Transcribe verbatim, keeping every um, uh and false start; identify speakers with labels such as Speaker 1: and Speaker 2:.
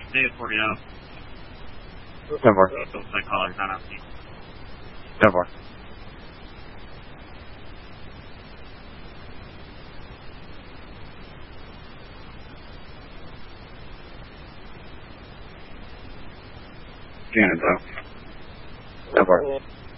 Speaker 1: Dave forty out.
Speaker 2: ten four.
Speaker 1: My caller's not on me.
Speaker 2: ten four. Canada. ten four.